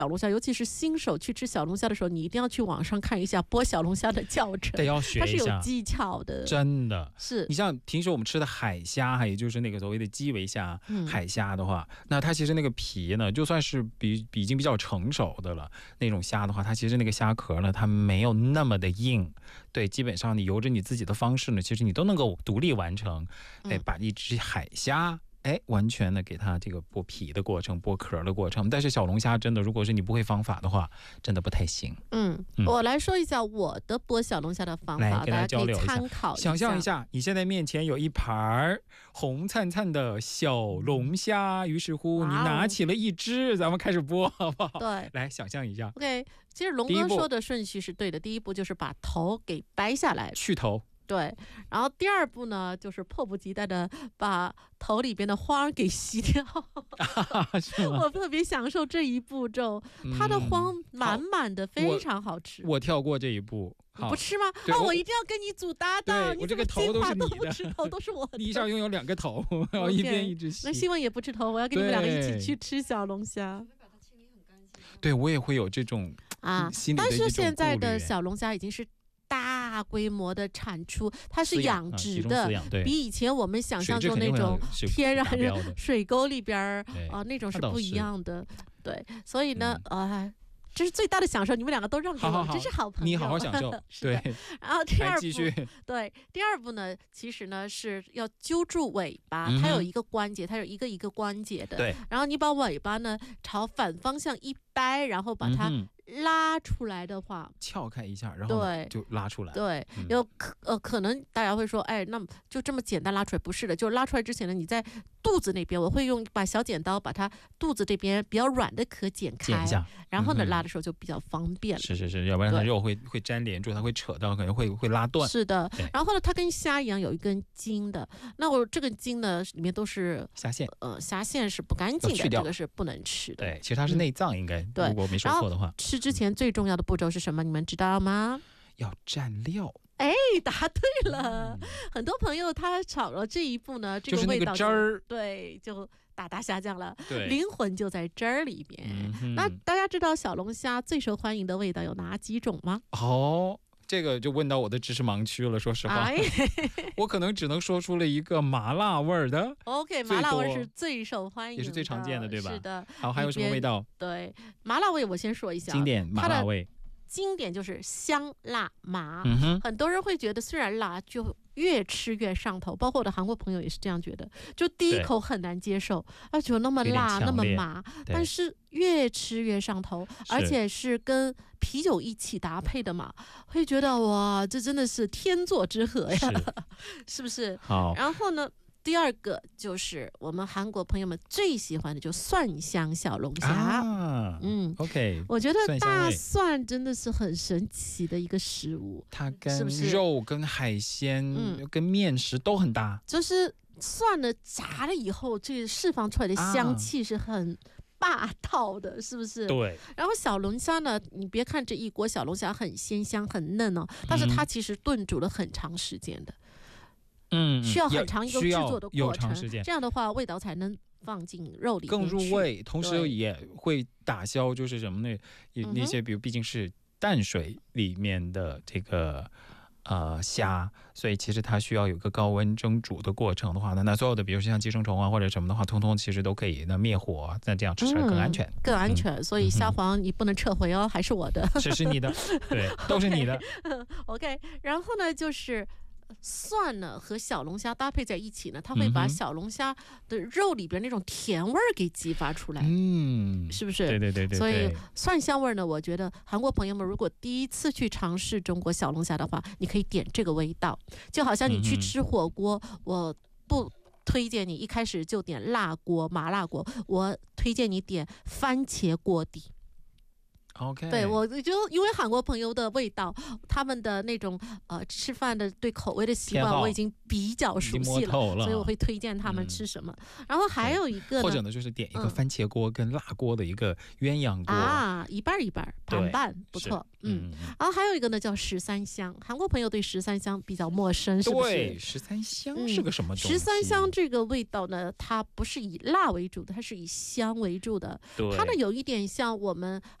小龙虾，尤其是新手去吃小龙虾的时候，你一定要去网上看一下剥小龙虾的教程， 得要学一下， 它是有技巧的， 真的是。 你像平时我们吃的海虾，也就是那个所谓的基围虾、海虾的话，那它其实那个皮呢，就算是已经比较成熟的了那种虾的话，它其实那个虾壳呢，它没有那么的硬。对，基本上你由着你自己的方式呢，其实你都能够独立完成，把一只海虾。完全的给它这个剥皮的过程、剥壳的过程，但是小龙虾真的，如果是你不会方法的话，真的不太行。 我来说一下我的剥小龙虾的方法， 大家可以参考一下。 想象一下，你现在面前有一盘红灿灿的小龙虾，于是乎你拿起了一只，咱们开始剥，好不好？ 对， 来想象一下。 OK， 其实龙哥说的顺序是对的，第一步就是把头给掰下来， 去头。 对，然后第二步呢，就是迫不及待的把头里边的花给吸掉。我特别享受这一步骤，它的花满满的，非常好吃。 我跳过这一步， 你不吃吗？我一定要跟你组搭档。 我这个头都是你的， 吃头都是我的。 你一下拥有2个头，然后一边一直吸。 那希望也不吃头，我要跟你们2个一起去吃小龙虾。 对，我也会有这种心里的一种顾虑。 但是现在的小龙虾已经是大规模的产出，它是养殖的，比以前我们想象中那种天然水沟里边那种是不一样的。对，所以呢，这是最大的享受，你们2个都让给我，真是好朋友。 你好好享受。对， 然后第二步呢，其实呢是要揪住尾巴，它有一个关节，它有一个关节的。 对， 然后你把尾巴呢朝反方向一掰，然后把它拉出来的话， 撬开一下，然后就拉出来。 对，可能大家会说，那么就这么简单拉出来？不是的，就拉出来之前呢，你在肚子那边，我会用把小剪刀把它肚子这边比较软的壳剪开， 一下， 然后呢拉的时候就比较方便了。 是，要不然它肉会粘连住，它会扯到，可能会拉断。 是的，然后呢，它跟虾一样有一根筋的，那我这根筋呢里面都是虾线， 虾线是不干净的，这个是不能吃的。 对，其实它是内脏，应该如果没说错的话。 吃之前最重要的步骤是什么？你们知道吗？ 要蘸料。 答对了。很多朋友他少了这一步呢，这个味道汁儿， 对，就大大下降了。 对， 灵魂就在汁儿里面。那大家知道小龙虾最受欢迎的味道有哪几种吗？ 这个就问到我的知识盲区了。说实话，我可能只能说出了一个麻辣味的。 OK， 麻辣味是最受欢迎的， 也是最常见的，对吧？ 是的。 好，还有什么味道？ 对，麻辣味我先说一下， 经典麻辣味。 经典就是香辣麻。很多人会觉得虽然辣，就越吃越上头，包括我的韩国朋友也是这样觉得，就第一口很难接受，觉得那么辣那么麻，但是越吃越上头，而且是跟啤酒一起搭配的嘛，会觉得哇，这真的是天作之合呀，是不是？ 好， 然后呢，第二个就是我们韩国朋友们最喜欢的，就蒜香小龙虾。 OK， 我觉得大蒜真的是很神奇的一个食物， 它跟肉、跟海鲜、跟面食都很搭。 就是蒜呢炸了以后，这释放出来的香气是很霸道的，是不是？ 对。 然后小龙虾呢，你别看这一锅小龙虾很鲜香很嫩哦，但是它其实炖煮了很长时间的。需要很长一个制作的过程，这样的话味道才能放进肉里面更入味，同时也会打消就是什么呢？那些比如毕竟是淡水里面的这个虾，所以其实它需要有个高温蒸煮的过程的话呢，那所有的比如像寄生虫或者什么的话，通通其实都可以灭火，那这样吃起来更安全， 更安全。所以虾黄你不能撤回哦，还是我的， 是你的，对，都是你的。 OK， 然后呢就是蒜呢和小龙虾搭配在一起呢，它会把小龙虾的肉里边那种甜味儿给激发出来，是不是？ 对。 所以蒜香味呢，我觉得韩国朋友们如果第一次去尝试中国小龙虾的话，你可以点这个味道，就好像你去吃火锅，我不推荐你一开始就点辣锅、麻辣锅，我推荐你点番茄锅底。 OK， 对，我就因为韩国朋友的味道，他们的那种吃饭的对口味的习惯，我已经比较熟悉了，所以我会推荐他们吃什么。然后还有一个呢， 或者呢就是点一个番茄锅跟辣锅的一个鸳鸯锅啊，一半一半，盘半，不错。然后还有一个呢叫13香，韩国朋友对13香比较陌生，是不是？ 对，13香是个什么东西 ？13香这个味道呢，它不是以辣为主的，它是以香为主的。它呢有一点像我们